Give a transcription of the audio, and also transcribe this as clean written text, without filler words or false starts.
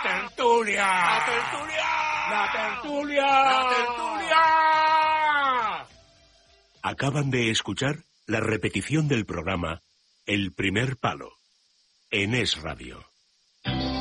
tertulia! ¡La tertulia! ¡La tertulia! ¡La tertulia! Acaban de escuchar la repetición del programa El primer palo en Es Radio.